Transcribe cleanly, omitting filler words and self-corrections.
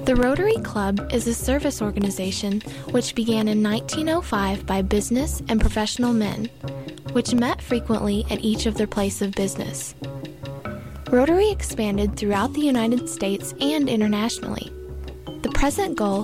The Rotary Club is a service organization which began in 1905 by business and professional men, which met frequently at each of their place of business. Rotary expanded throughout the United States and internationally. The present goal